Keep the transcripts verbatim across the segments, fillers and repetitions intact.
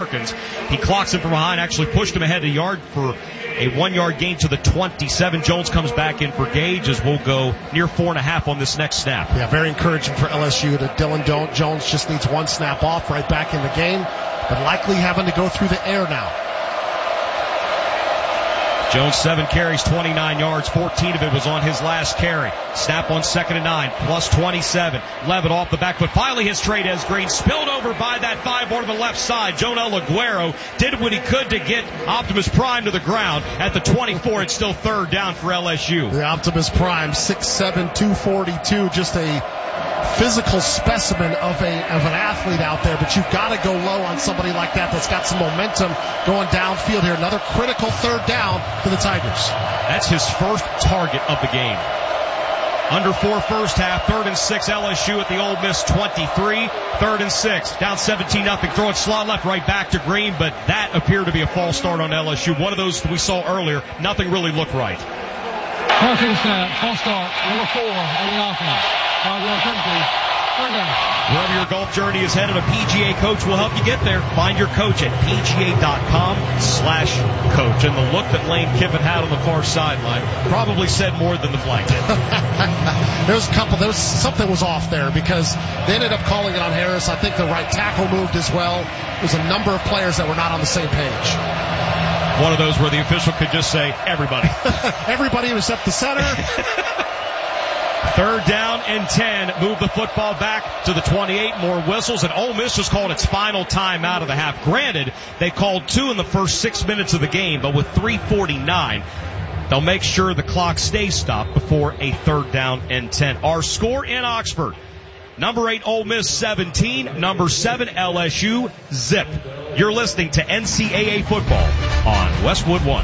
Perkins. He clocks him from behind, actually pushed him ahead a yard for a one-yard gain to the twenty-seven. Jones comes back in for Gage as we'll go near four and a half on this next snap. Yeah, very encouraging for L S U that Dylan Jones just needs one snap off, right back in the game, but likely having to go through the air now. Jones, seven carries, twenty-nine yards, fourteen of it was on his last carry. Snap on second and nine, plus twenty-seven. Levitt off the back foot. Finally hits Trey'Dez Green, spilled over by that five over to the left side. Jonel Aguero did what he could to get Optimus Prime to the ground. At the twenty-four, it's still third down for L S U. The Optimus Prime, six seven, two forty-two, just a physical specimen of a of an athlete out there, but you've got to go low on somebody like that that's got some momentum going downfield here. Another critical third down for the Tigers. That's his first target of the game. Under four first half, third and six, L S U at the Ole Miss twenty-three, third and six, down seventeen nothing, throw it slot left, right back to Green, but that appeared to be a false start on L S U. One of those we saw earlier, nothing really looked right. Passing snap, false start, number four on the offense. Five-yard penalty, third down. Wherever your golf journey is headed, a P G A coach will help you get there. Find your coach at P G A dot com slash coach. And the look that Lane Kiffin had on the far sideline probably said more than the flag did. There was a couple, there was something was off there because they ended up calling it on Harris. I think the right tackle moved as well. There's a number of players that were not on the same page. One of those where the official could just say, everybody. Everybody except the center. Third down and ten. Move the football back to the twenty-eight. More whistles, and Ole Miss just called its final time out of the half. Granted, they called two in the first six minutes of the game, but with three forty-nine, they'll make sure the clock stays stopped before a third down and ten. Our score in Oxford: number eight Ole Miss seventeen, number seven L S U zip. You're listening to N C double A football on Westwood One.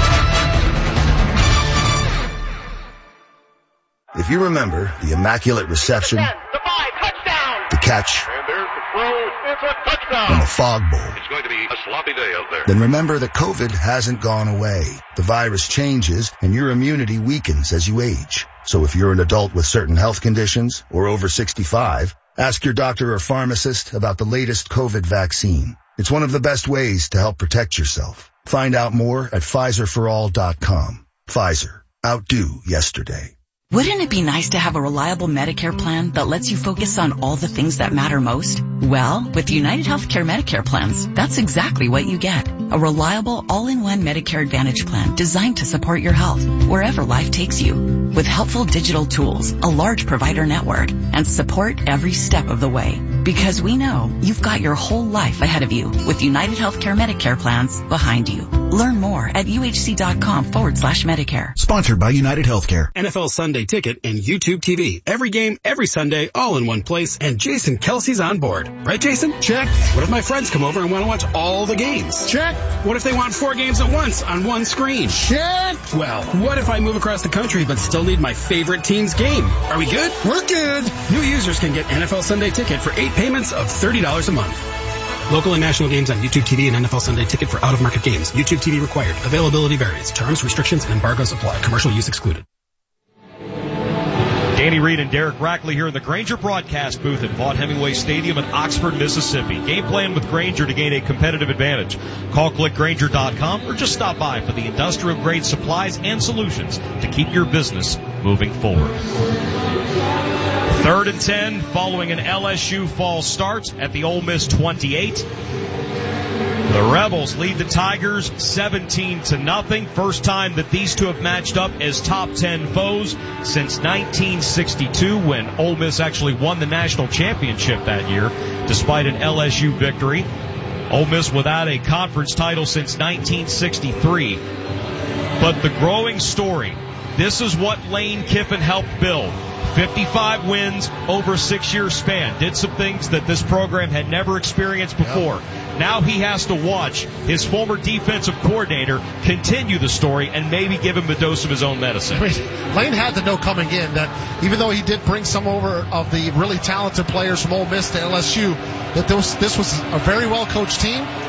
If you remember the Immaculate Reception, the five, touchdown, the catch, and there's the throw, it's a touchdown, and the Fog Bowl, it's going to be a sloppy day out there. Then remember that COVID hasn't gone away. The virus changes and your immunity weakens as you age. So if you're an adult with certain health conditions or over sixty-five, ask your doctor or pharmacist about the latest COVID vaccine. It's one of the best ways to help protect yourself. Find out more at Pfizer for all dot com. Pfizer. Outdo yesterday. Wouldn't it be nice to have a reliable Medicare plan that lets you focus on all the things that matter most? Well, with United Healthcare Medicare plans, that's exactly what you get. A reliable, all-in-one Medicare Advantage plan designed to support your health wherever life takes you. With helpful digital tools, a large provider network, and support every step of the way. Because we know you've got your whole life ahead of you with United Healthcare Medicare plans behind you. Learn more at uhc.com forward slash Medicare. Sponsored by United Healthcare. N F L Sunday Ticket and YouTube T V. Every game, every Sunday, all in one place. And Jason Kelsey's on board. Right, Jason? Check. What if my friends come over and want to watch all the games? Check. What if they want four games at once on one screen? Check. Well, what if I move across the country but still need my favorite team's game? Are we good? We're good. New users can get N F L Sunday Ticket for eight payments of thirty dollars a month. Local and national games on YouTube T V and N F L Sunday Ticket for out-of-market games. YouTube T V required. Availability varies. Terms, restrictions, and embargoes apply. Commercial use excluded. Danny Reed and Derek Rackley here in the Grainger broadcast booth at Vaught Hemingway Stadium in Oxford, Mississippi. Game plan with Grainger to gain a competitive advantage. Call click Grainger dot com or just stop by for the industrial grade supplies and solutions to keep your business moving forward. Third and ten following an L S U false start at the Ole Miss twenty-eight. The Rebels lead the Tigers seventeen to nothing. First time that these two have matched up as top ten foes since nineteen sixty-two, when Ole Miss actually won the national championship that year, despite an L S U victory. Ole Miss without a conference title since nineteen sixty-three. But the growing story, this is what Lane Kiffin helped build. fifty-five wins over a six-year span. Did some things that this program had never experienced before. Yep. Now he has to watch his former defensive coordinator continue the story and maybe give him a dose of his own medicine. I mean, Lane had to know coming in that even though he did bring some over of the really talented players from Ole Miss to L S U, that this, this was a very well-coached team,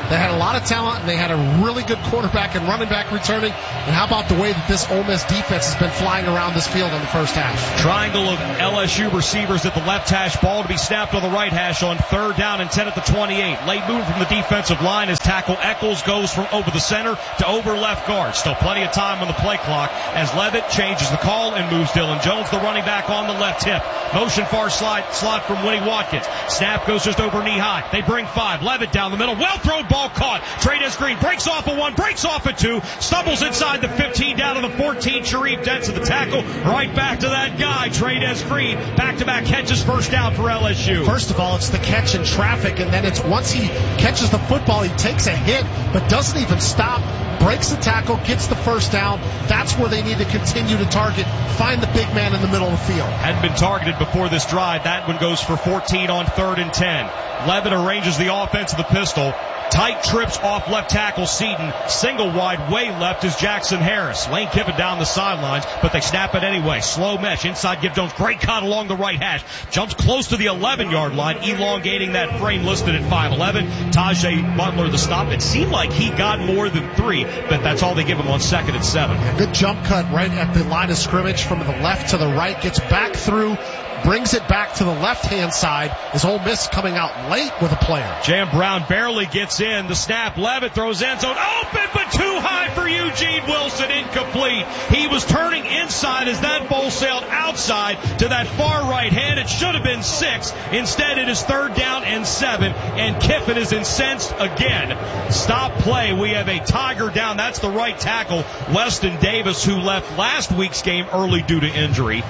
They had a lot of talent, and they had a really good quarterback and running back returning. And how about the way that this Ole Miss defense has been flying around this field in the first half? Triangle of L S U receivers at the left hash, ball to be snapped on the right hash on third down and ten at the twenty-eight. Late move from the defensive line as tackle Eccles goes from over the center to over left guard. Still plenty of time on the play clock as Levitt changes the call and moves Dylan Jones, the running back, on the left hip. Motion far slide, slot from Winnie Watkins. Snap goes just over knee high. They bring five. Levitt down the middle. Well thrown ball caught. Trades Green breaks off a one, breaks off a two, stumbles inside the fifteen, down to the fourteen. Sharif Denson, the tackle, right back to that guy. Trades Green, back-to-back catches, first down for L S U. First of all, it's the catch in traffic, and then it's once he catches the football, he takes a hit, but doesn't even stop, breaks the tackle, gets the first down. That's where they need to continue to target, find the big man in the middle of the field. Hadn't been targeted before this drive. That one goes for fourteen on third and ten. Levitt arranges the offense of the pistol. Tight trips off left tackle Seaton. Single wide way left is Jackson Harris. Lane Kiffin down the sidelines, but they snap it anyway. Slow mesh inside Give Jones. Great cut along the right hash. Jumps close to the eleven-yard line, elongating that frame listed at five eleven. Tajay Butler the stop. It seemed like he got more than three, but that's all they give him on second and seven. A good jump cut right at the line of scrimmage from the left to the right. Gets back through. Brings it back to the left-hand side as Ole Miss coming out late with a player. Jam Brown barely gets in. The snap. Levitt throws end zone. Open, but too high for Eugene Wilson. Incomplete. He was turning inside as that ball sailed outside to that far right hand. It should have been six. Instead, it is third down and seven, and Kiffin is incensed again. Stop play. We have a Tiger down. That's the right tackle, Weston Davis, who left last week's game early due to injury.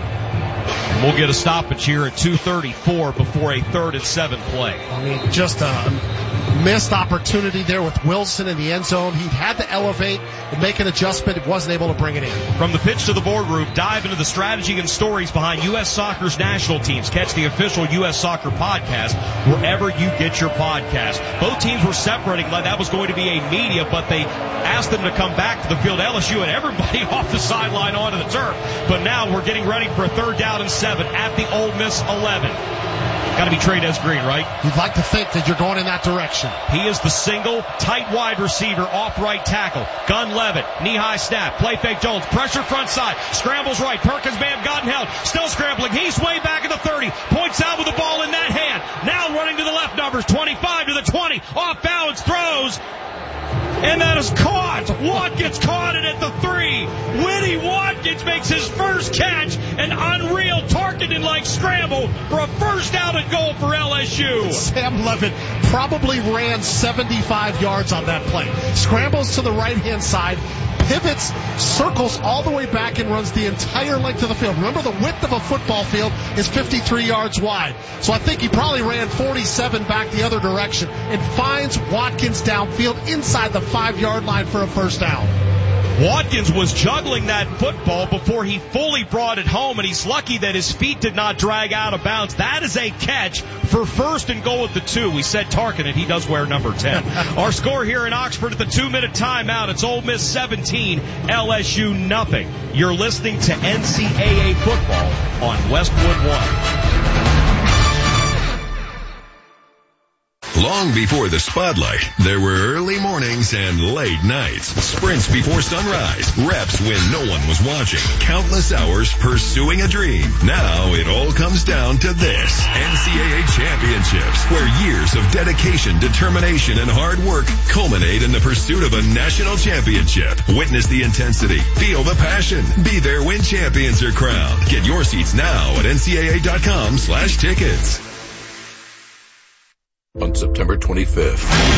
We'll get a stoppage here at two thirty-four before a third and seven play. I mean, just a missed opportunity there with Wilson in the end zone. He had to elevate and make an adjustment. He wasn't able to bring it in. From the pitch to the boardroom, dive into the strategy and stories behind U S Soccer's national teams. Catch the official U S Soccer podcast wherever you get your podcast. Both teams were separating. That was going to be a media, but they asked them to come back to the field. L S U and everybody off the sideline onto the turf. But now we're getting ready for a third down and seven at the Ole Miss eleven. Got to be Trades Green, right? You'd like to think that you're going in that direction. He is the single, tight wide receiver off right tackle. Gun Levitt, knee-high snap, play fake Jones, pressure front side, scrambles right. Perkins may have gotten held, still scrambling. He's way back at the thirty, points out with the ball in that hand. Now running to the left numbers, twenty-five to the twenty, off balance, throws. And that is caught. Watkins caught it at the three. Winnie Watkins makes his first catch. An unreal Tarkington-like scramble for a first down and goal for L S U. Sam Levitt probably ran seventy-five yards on that play. Scrambles to the right-hand side, pivots, circles all the way back, and runs the entire length of the field. Remember, the width of a football field is fifty-three yards wide. So I think he probably ran forty-seven back the other direction and finds Watkins downfield inside the five-yard line for a first down. Watkins was juggling that football before he fully brought it home, and he's lucky that his feet did not drag out of bounds. That is a catch for first and goal at the two. We said Tarkin, and he does wear number ten. Our score here in Oxford at the two-minute timeout. It's Ole Miss seventeen, L S U nothing. You're listening to N C double A football on Westwood One. Long before the spotlight, there were early mornings and late nights. Sprints before sunrise. Reps when no one was watching. Countless hours pursuing a dream. Now it all comes down to this. N C double A Championships, where years of dedication, determination, and hard work culminate in the pursuit of a national championship. Witness the intensity. Feel the passion. Be there when champions are crowned. Get your seats now at N C double A dot com slash tickets. On September twenty-fifth.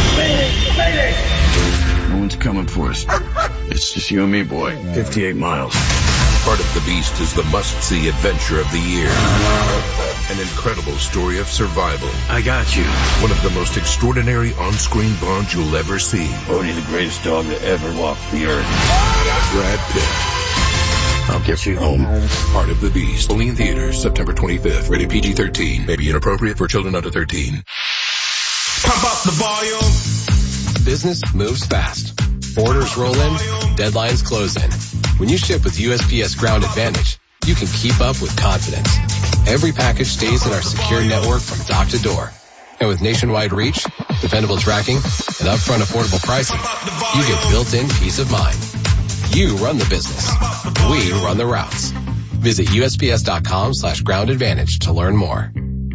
No one's coming for us. It's just you and me, boy. fifty-eight miles. Part of the Beast is the must-see adventure of the year. An incredible story of survival. I got you. One of the most extraordinary on-screen bonds you'll ever see. Odie, the greatest dog that ever walked the earth. Brad Pitt. I'll get you home. Part of the Beast. Only in theaters September twenty-fifth. Rated P G thirteen. May be inappropriate for children under thirteen. Pump up the volume. Business moves fast. Orders roll in, deadlines close in. When you ship with U S P S Ground Advantage, you can keep up with confidence. Every package stays in our secure network from dock to door. And with nationwide reach, dependable tracking, and upfront affordable pricing, you get built-in peace of mind. You run the business. We run the routes. Visit U S P S dot com slash ground advantage to learn more.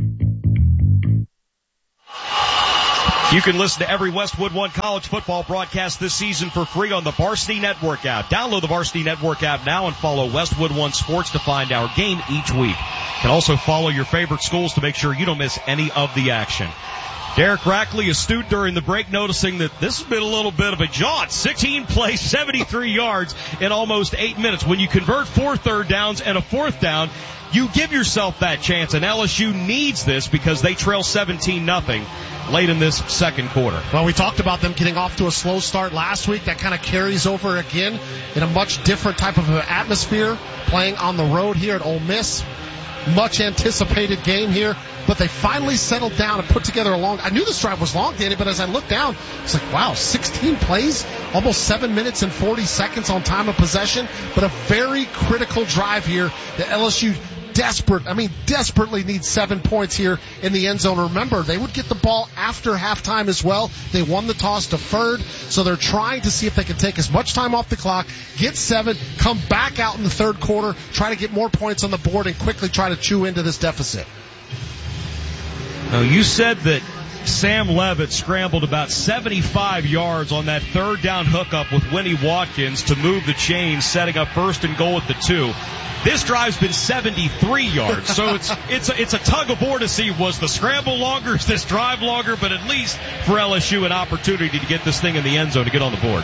You can listen to every Westwood One college football broadcast this season for free on the Varsity Network app. Download the Varsity Network app now and follow Westwood One Sports to find our game each week. You can also follow your favorite schools to make sure you don't miss any of the action. Derek Rackley, astute during the break, noticing that this has been a little bit of a jaunt. sixteen plays, seventy-three yards in almost eight minutes. When you convert four third downs and a fourth down, you give yourself that chance, and L S U needs this because they trail seventeen nothing late in this second quarter. Well, we talked about them getting off to a slow start last week. That kind of carries over again in a much different type of atmosphere, playing on the road here at Ole Miss. Much anticipated game here, but they finally settled down and put together a long, I knew this drive was long, Danny, but as I looked down, it's like, wow, sixteen plays, almost seven minutes and forty seconds on time of possession, but a very critical drive here that L S U desperate, I mean, desperately needs seven points here in the end zone. Remember, they would get the ball after halftime as well. They won the toss, deferred, so they're trying to see if they can take as much time off the clock, get seven, come back out in the third quarter, try to get more points on the board, and quickly try to chew into this deficit. Now, you said that Sam Levitt scrambled about seventy-five yards on that third down hookup with Winnie Watkins to move the chains, setting up first and goal at the two. This drive's been seventy-three yards, so it's it's a, it's a tug of war to see, was the scramble longer, is this drive longer, but at least for L S U an opportunity to get this thing in the end zone to get on the board.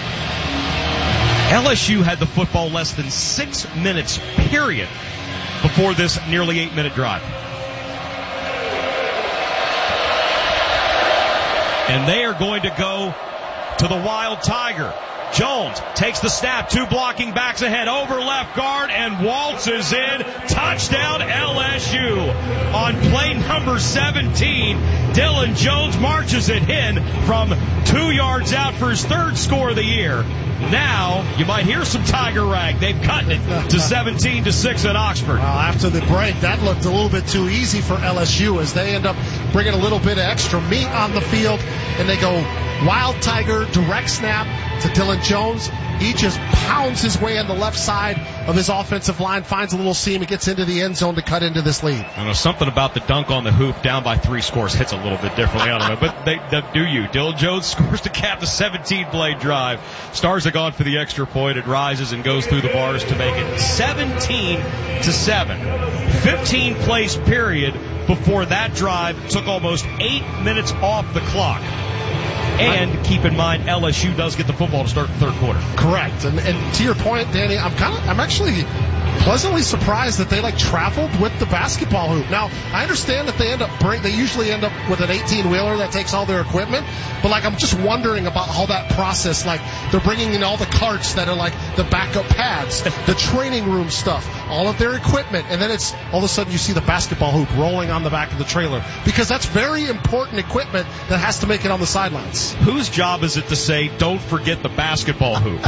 L S U had the football less than six minutes, period, before this nearly eight-minute drive. And they are going to go to the Wild Tiger. Jones takes the snap, two blocking backs ahead, over left guard, and waltzes in. Touchdown L S U. On play number seventeen, Dylan Jones marches it in from two yards out for his third score of the year. Now, you might hear some Tiger rag. They've cut it to seventeen to six at Oxford. Well, after the break, that looked a little bit too easy for L S U as they end up bringing a little bit of extra meat on the field, and they go Wild Tiger, direct snap to Dylan Jones. He just pounds his way on the left side of his offensive line, finds a little seam, and gets into the end zone to cut into this lead. I know something about the dunk on the hoop down by three scores hits a little bit differently. I don't know, but they, they do you. Dylan Jones scores to cap the seventeen-play drive. Stars are gone for the extra point. It rises and goes through the bars to make it seventeen to seven. fifteen plays period before that drive took almost eight minutes off the clock. And keep in mind, L S U does get the football to start the third quarter. Correct. And, and to your point, Danny, I'm kind of, I'm actually pleasantly surprised that they like traveled with the basketball hoop. Now, I understand that they end up bring, they usually end up with an eighteen wheeler that takes all their equipment, but like I'm just wondering about how that process, like they're bringing in all the carts that are like the backup pads, the training room stuff, all of their equipment, and then it's all of a sudden you see the basketball hoop rolling on the back of the trailer, because that's very important equipment that has to make it on the sidelines. Whose job is it to say, don't forget the basketball hoop?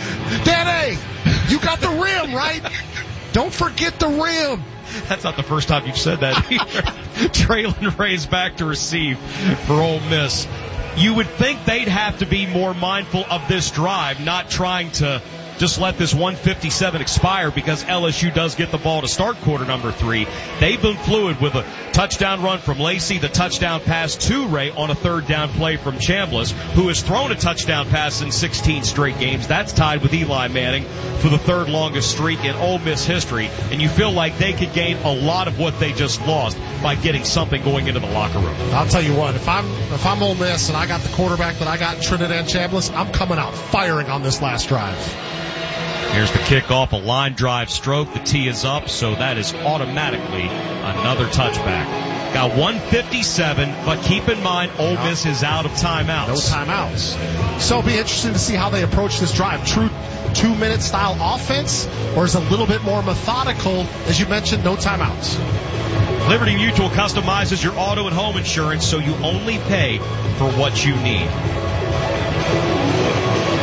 Danny, you got the rim, right? Don't forget the rim. That's not the first time you've said that either. Traylon Ray's back to receive for Ole Miss. You would think they'd have to be more mindful of this drive, not trying to just let this one fifty-seven expire, because L S U does get the ball to start quarter number three. They've been fluid with a touchdown run from Lacey, the touchdown pass to Ray on a third down play from Chambliss, who has thrown a touchdown pass in sixteen straight games. That's tied with Eli Manning for the third longest streak in Ole Miss history. And you feel like they could gain a lot of what they just lost by getting something going into the locker room. I'll tell you what, if I'm if I'm Ole Miss and I got the quarterback that I got in Trinidad Chambliss, I'm coming out firing on this last drive. Here's the kickoff, a line drive stroke. The tee is up, so that is automatically another touchback. Got one fifty-seven, but keep in mind, Ole Miss is out of timeouts. No timeouts. So it'll be interesting to see how they approach this drive. True two-minute style offense, or is it a little bit more methodical? As you mentioned, no timeouts. Liberty Mutual customizes your auto and home insurance so you only pay for what you need.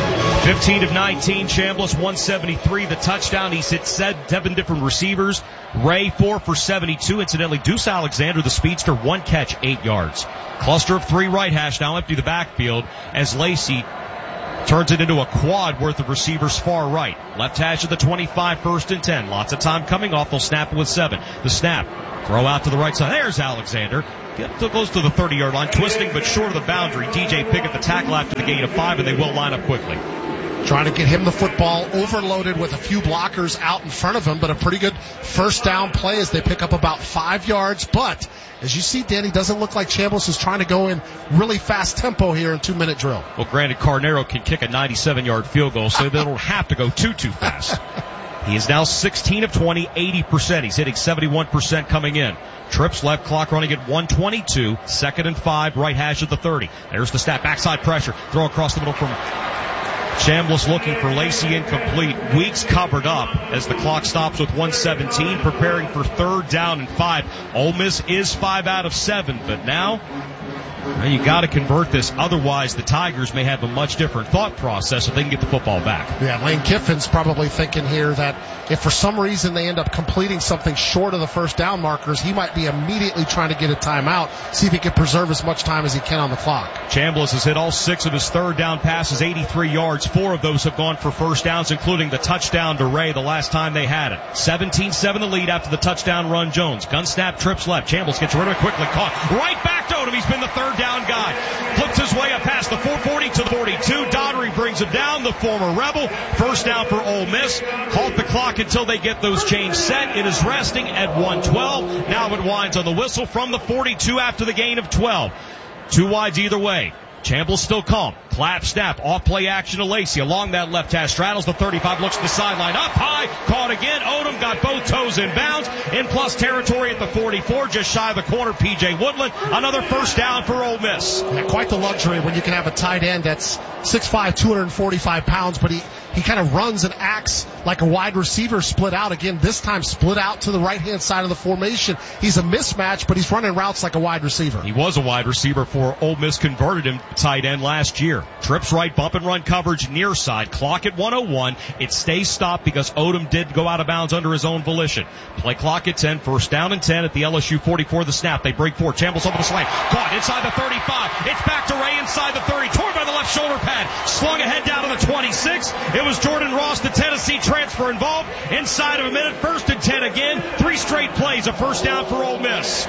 fifteen of nineteen, Chambliss one seventy-three. The touchdown, he's hit seven different receivers. Ray, four for seventy-two. Incidentally, Deuce Alexander, the speedster, one catch, eight yards. Cluster of three right hash, now empty the backfield as Lacey turns it into a quad worth of receivers far right. Left hash of the twenty-five, first and ten. Lots of time coming off. They'll snap it with seven. The snap. Throw out to the right side. There's Alexander. Get too close to the thirty-yard line. Twisting but short of the boundary. D J Pickett the tackle after the gain of five, and they will line up quickly. Trying to get him the football, overloaded with a few blockers out in front of him, but a pretty good first down play as they pick up about five yards. But as you see, Danny, doesn't look like Chambliss is trying to go in really fast tempo here in two-minute drill. Well, granted, Carnero can kick a ninety-seven-yard field goal, so they don't have to go too, too fast. He is now sixteen of twenty, eighty percent. He's hitting seventy-one percent coming in. Trips left, clock running at one twenty-two. Second and five, right hash at the thirty. There's the snap, backside pressure. Throw across the middle from Chambliss looking for Lacey, incomplete. Weeks covered up as the clock stops with one seventeen, preparing for third down and five. Ole Miss is five out of seven, but now well, you got to convert this. Otherwise, the Tigers may have a much different thought process if they can get the football back. Yeah, Lane Kiffin's probably thinking here that if for some reason they end up completing something short of the first down markers, he might be immediately trying to get a timeout, see if he can preserve as much time as he can on the clock. Chambliss has hit all six of his third down passes, eighty-three yards. Four of those have gone for first downs, including the touchdown to Ray the last time they had it. seventeen seven the lead after the touchdown run. Jones. Gun snap, trips left. Chambliss gets rid of it quickly. Caught. Right back to Odom. He's been the third down guy. Flips his way up past the four forty to the forty-two. Daugherty brings him down, the former Rebel. First down for Ole Miss. Halt the clock until they get those chains set. It is resting at one twelve. Now it winds on the whistle from the forty-two after the gain of twelve. Two wides either way. Chambliss still calm. Clap, snap, off play action to Lacey. Along that left hash, straddles the thirty-five, looks to the sideline. Up high, caught again. Odom got both toes in bounds. In plus territory at the forty-four, just shy of the corner, P J Woodland. Another first down for Ole Miss. Yeah, quite the luxury when you can have a tight end that's six five, two forty-five pounds, but he, he kind of runs and acts like a wide receiver split out. Again, this time split out to the right-hand side of the formation. He's a mismatch, but he's running routes like a wide receiver. He was a wide receiver for Ole Miss, converted him tight end last year. Trips right, bump and run coverage near side. Clock at one oh one. It stays stopped because Odom did go out of bounds under his own volition. Play clock at ten. First down and ten at the L S U forty-four. The snap. They break four. Chambliss over the slant. Caught inside the thirty-five. It's back to Ray inside the thirty. Torn by the left shoulder pad. Slung ahead down to the twenty-six. It was Jordan Ross, the Tennessee transfer, involved. Inside of a minute. First and ten again. Three straight plays. A first down for Ole Miss.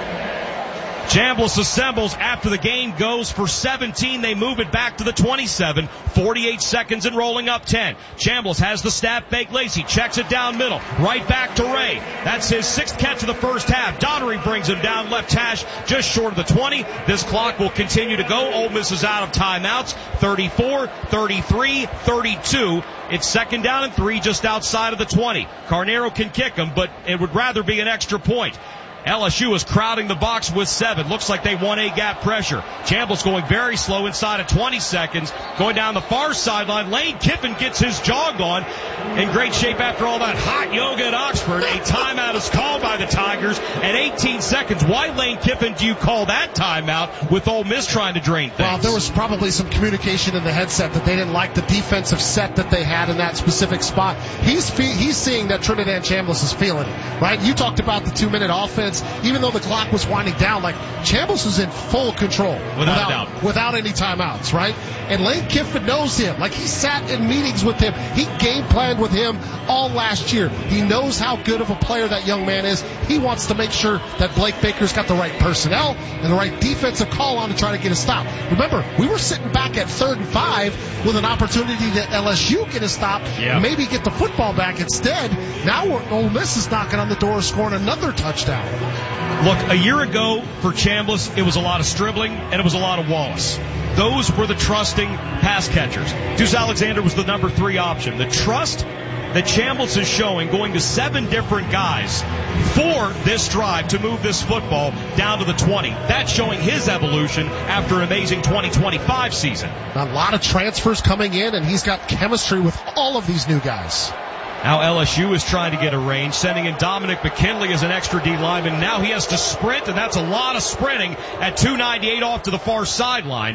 Chambliss assembles after the gain goes for seventeen. They move it back to the twenty-seven. forty-eight seconds and rolling up ten. Chambliss has the snap fake. Lacey checks it down middle. Right back to Ray. That's his sixth catch of the first half. Daugherty brings him down left hash just short of the twenty. This clock will continue to go. Ole Miss is out of timeouts. thirty-four, thirty-three, thirty-two. It's second down and three just outside of the twenty. Carnero can kick him, but it would rather be an extra point. L S U is crowding the box with seven. Looks like they want A-gap pressure. Chambliss going very slow inside of twenty seconds. Going down the far sideline. Lane Kiffin gets his jog on. In great shape after all that hot yoga at Oxford. A timeout is called by the Tigers at eighteen seconds. Why, Lane Kiffin, do you call that timeout with Ole Miss trying to drain things? Well, there was probably some communication in the headset that they didn't like the defensive set that they had in that specific spot. He's fe- he's seeing that Trinidad Chambliss is feeling it, right? You talked about the two-minute offense. Even though the clock was winding down, like Chambliss was in full control without, without, doubt. without any timeouts, right? And Lane Kiffin knows him. Like he sat in meetings with him. He game planned with him all last year. He knows how good of a player that young man is. He wants to make sure that Blake Baker's got the right personnel and the right defensive call on to try to get a stop. Remember, we were sitting back at third and five with an opportunity that L S U get a stop, yeah. maybe get the football back instead. Now we're, Ole Miss is knocking on the door, scoring another touchdown. Look, a year ago for Chambliss, it was a lot of Stribling and it was a lot of Wallace. Those were the trusting pass catchers. Deuce Alexander was the number three option. The trust that Chambliss is showing, going to seven different guys for this drive to move this football down to the twenty. That's showing his evolution after an amazing twenty twenty-five season. A lot of transfers coming in, and he's got chemistry with all of these new guys. Now L S U is trying to get a range, sending in Dominic McKinley as an extra D lineman. Now he has to sprint, and that's a lot of sprinting at two ninety-eight off to the far sideline.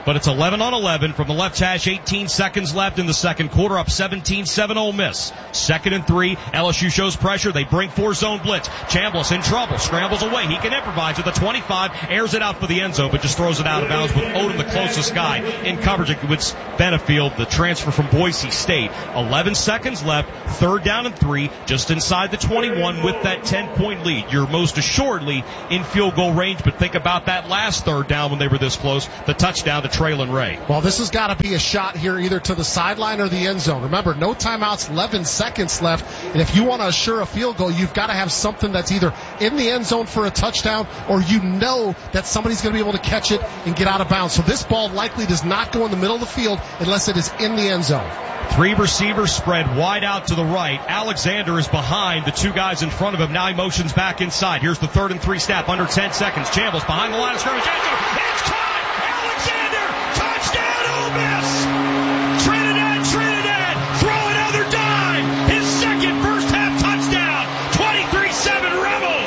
but it's eleven on eleven from the left hash, eighteen seconds left in the second quarter, up seventeen seven Ole Miss. Second and three, L S U shows pressure. They bring four zone blitz. Chambliss in trouble, scrambles away. He can improvise at the twenty-five, airs it out for the end zone, but just throws it out of bounds with Odom, the closest guy, in coverage against Benefield, the transfer from Boise State. eleven seconds left, third down and three, just inside the twenty-one with that ten-point lead. You're most assuredly in field goal range, but think about that last third down when they were this close, the touchdown to Traylon Ray. Well, this has got to be a shot here either to the sideline or the end zone. Remember, no timeouts, eleven seconds left, and if you want to assure a field goal, you've got to have something that's either in the end zone for a touchdown or you know that somebody's going to be able to catch it and get out of bounds. So this ball likely does not go in the middle of the field unless it is in the end zone. Three receivers spread wide out to the right. Alexander is behind the two guys in front of him. Now he motions back inside. Here's the third and three snap, under ten seconds. Chambliss behind the line of scrimmage. It's caught! Alexander! Touchdown, Ole Miss! Trinidad, Trinidad! Throw another dime! His second first half touchdown! twenty-three seven Rebels!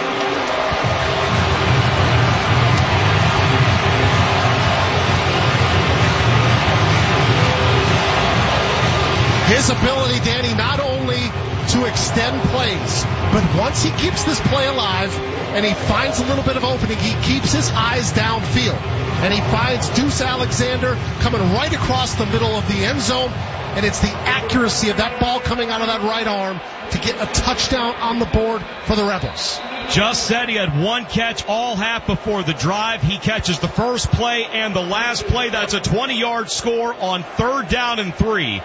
His ability, Danny, not only to extend plays, but once he keeps this play alive and he finds a little bit of opening, he keeps his eyes downfield. And he finds Deuce Alexander coming right across the middle of the end zone. And it's the accuracy of that ball coming out of that right arm to get a touchdown on the board for the Rebels. Just said he had one catch all half before the drive. He catches the first play and the last play. That's a twenty-yard score on third down and three.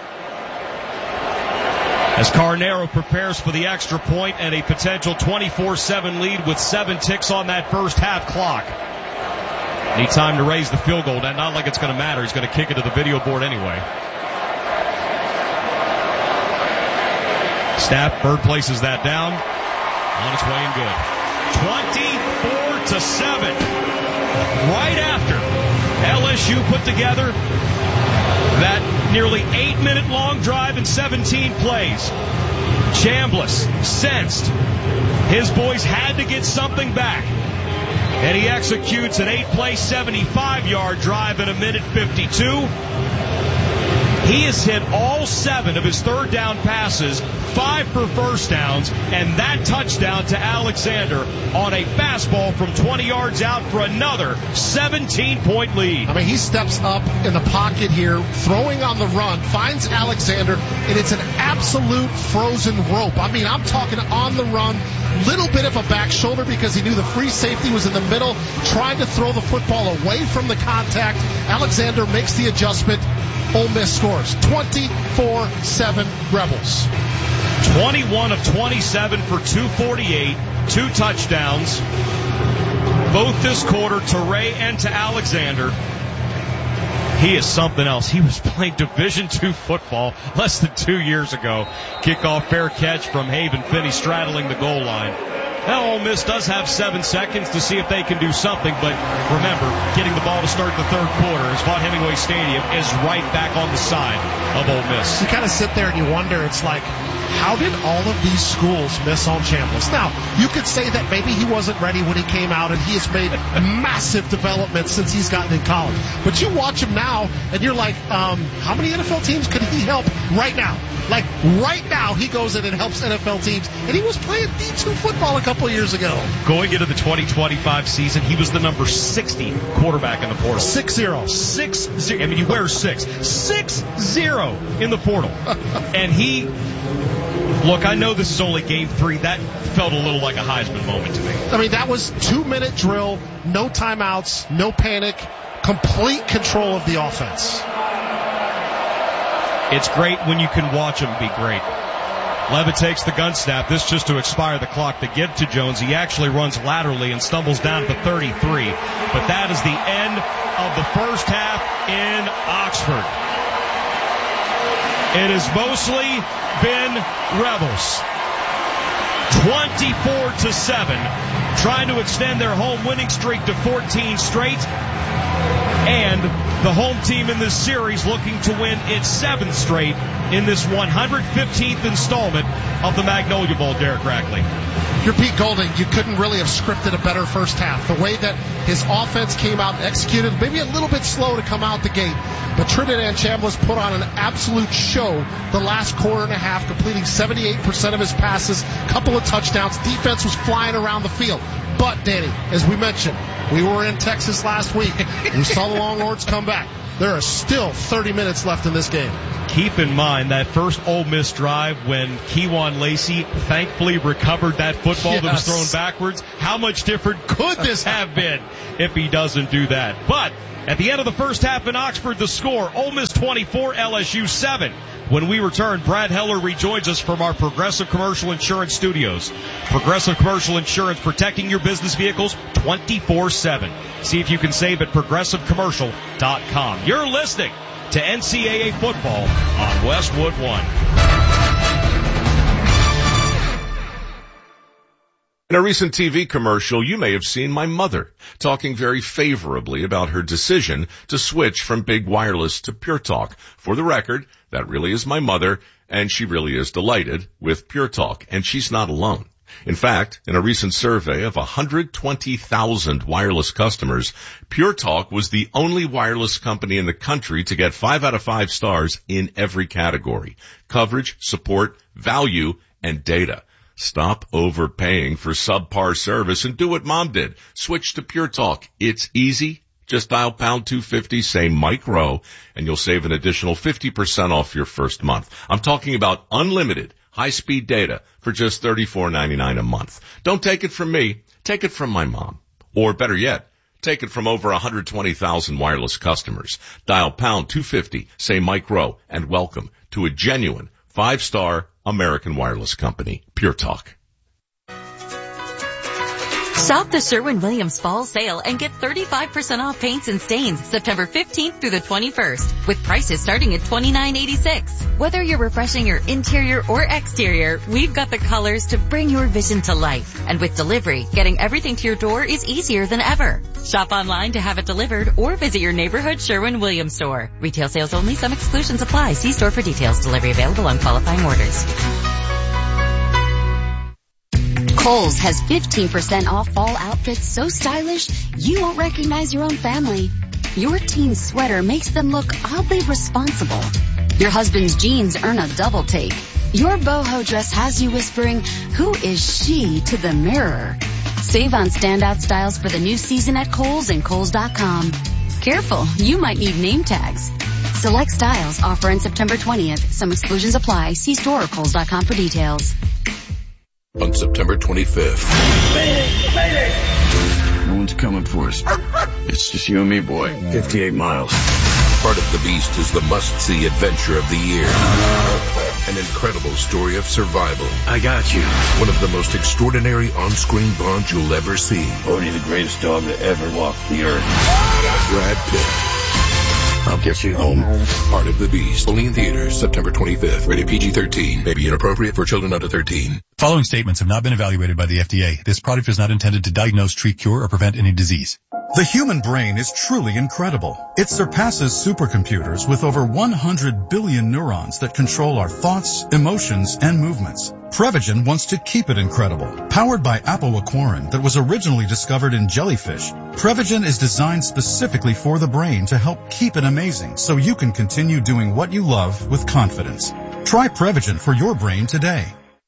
As Carnero prepares for the extra point and a potential twenty-four seven lead with seven ticks on that first half clock. Need time to raise the field goal. Not like it's going to matter. He's going to kick it to the video board anyway. Snap, Bird places that down. On its way and good. twenty-four to seven. Right after L S U put together that nearly eight-minute long drive in seventeen plays. Chambliss sensed his boys had to get something back. And he executes an eight-play, seventy-five-yard drive in a minute fifty-two. He has hit all seven of his third down passes, five for first downs, and that touchdown to Alexander on a fastball from twenty yards out for another seventeen-point lead. I mean, he steps up in the pocket here, throwing on the run, finds Alexander, and it's an absolute frozen rope. I mean, I'm talking on the run, little bit of a back shoulder because he knew the free safety was in the middle, trying to throw the football away from the contact. Alexander makes the adjustment. Ole Miss scores twenty-four seven Rebels. twenty-one of twenty-seven for two forty-eight, two touchdowns, both this quarter to Ray and to Alexander. He is something else. He was playing Division two football less than two years ago. Kickoff fair catch from Haven Finney straddling the goal line. Now Ole Miss does have seven seconds to see if they can do something, but remember, getting the ball to start the third quarter as Vaught Hemingway Stadium is right back on the side of Ole Miss. You kind of sit there and you wonder, it's like, how did all of these schools miss on Chambliss? Now, you could say that maybe he wasn't ready when he came out, and he has made massive development since he's gotten in college. But you watch him now, and you're like, um, how many N F L teams could he help right now? Like, right now, he goes in and helps N F L teams, and he was playing D two football a couple of years ago. Going into the twenty twenty-five season, he was the number sixty quarterback in the portal. Six zero. Six zero. I mean, he wears six. Six zero in the portal. And he, look, I know this is only game three. That felt a little like a Heisman moment to me. I mean, that was two-minute drill, no timeouts, no panic, complete control of the offense. It's great when you can watch him be great. Levitt takes the gun snap. This just to expire the clock to give to Jones. He actually runs laterally and stumbles down to the thirty-three. But that is the end of the first half in Oxford. It has mostly been Rebels. twenty-four to seven, trying to extend their home winning streak to fourteen straight. And the home team in this series looking to win its seventh straight in this one hundred fifteenth installment of the Magnolia Bowl, Derek Rackley. you're Pete Golding, you couldn't really have scripted a better first half. The way that his offense came out and executed, maybe a little bit slow to come out the gate, but Trinidad Chambliss put on an absolute show the last quarter and a half, completing seventy-eight percent of his passes, couple of touchdowns. Defense was flying around the field. But, Danny, as we mentioned, we were in Texas last week. We saw the Longhorns come back. There are still thirty minutes left in this game. Keep in mind that first Ole Miss drive when Kewan Lacey thankfully recovered that football yes. that was thrown backwards. How much different could this have been if he doesn't do that? But at the end of the first half in Oxford, the score, Ole Miss twenty-four, L S U seven. When we return, Brad Heller rejoins us from our Progressive Commercial Insurance studios. Progressive Commercial Insurance, protecting your business vehicles twenty-four seven. See if you can save at progressive commercial dot com. You're listening to N C double A football on Westwood One. In a recent T V commercial, you may have seen my mother talking very favorably about her decision to switch from big wireless to Pure Talk. For the record, that really is my mother, and she really is delighted with Pure Talk, and she's not alone. In fact, in a recent survey of one hundred twenty thousand wireless customers, Pure Talk was the only wireless company in the country to get five out of five stars in every category: coverage, support, value, and data. Stop overpaying for subpar service and do what Mom did. Switch to Pure Talk. It's easy. Just dial pound two fifty, say Mike Rowe, and you'll save an additional fifty percent off your first month. I'm talking about unlimited high-speed data for just thirty-four ninety-nine a month. Don't take it from me. Take it from my mom. Or better yet, take it from over one hundred twenty thousand wireless customers. Dial pound two fifty, say Mike Rowe, and welcome to a genuine five-star American wireless company, Pure Talk. Shop the Sherwin-Williams Fall Sale and get thirty-five percent off paints and stains September fifteenth through the twenty-first, with prices starting at twenty-nine eighty-six. Whether you're refreshing your interior or exterior, we've got the colors to bring your vision to life. And with delivery, getting everything to your door is easier than ever. Shop online to have it delivered or visit your neighborhood Sherwin-Williams store. Retail sales only. Some exclusions apply. See store for details. Delivery available on qualifying orders. Kohl's has fifteen percent off fall outfits so stylish you won't recognize your own family. Your teen's sweater makes them look oddly responsible. Your husband's jeans earn a double take. Your boho dress has you whispering, "Who is she?" to the mirror. Save on standout styles for the new season at Kohl's and Kohl's dot com. Careful, you might need name tags. Select styles offer on September twentieth. Some exclusions apply. See store or Kohl's dot com for details. On September twenty-fifth. Mayday! Mayday! No one's coming for us. It's just you and me, boy. fifty-eight miles. Part of the Beast is the must-see adventure of the year. An incredible story of survival. I got you. One of the most extraordinary on-screen bonds you'll ever see. Bodhi, the greatest dog to ever walk the earth. Brad Pitt. I'll get you home. Part of the Beast. Only in theaters September twenty-fifth. Rated P G thirteen. May be inappropriate for children under thirteen. Following statements have not been evaluated by the F D A. This product is not intended to diagnose, treat, cure, or prevent any disease. The human brain is truly incredible. It surpasses supercomputers with over one hundred billion neurons that control our thoughts, emotions, and movements. Prevagen wants to keep it incredible. Powered by apoaquarin that was originally discovered in jellyfish, Prevagen is designed specifically for the brain to help keep it amazing so you can continue doing what you love with confidence. Try Prevagen for your brain today.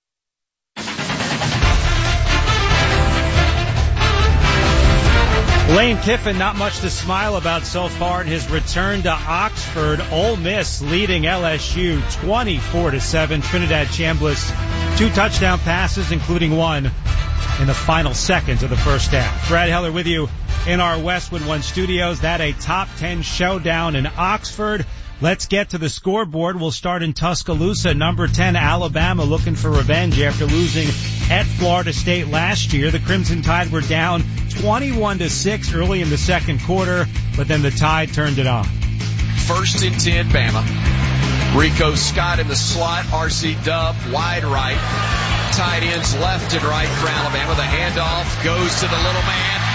Lane Kiffin, not much to smile about so far in his return to Oxford. Ole Miss leading L S U twenty-four to seven. Trinidad Chambliss, two touchdown passes, including one in the final seconds of the first half. Brad Heller with you in our Westwood One studios. That a top ten showdown in Oxford. Let's get to the scoreboard. We'll start in Tuscaloosa. Number ten, Alabama, looking for revenge after losing at Florida State last year. The Crimson Tide were down twenty-one to six early in the second quarter, but then the Tide turned it on. First and ten, Bama. Rico Scott in the slot. R C Dub wide right. Tight ends left and right for Alabama. The handoff goes to the little man.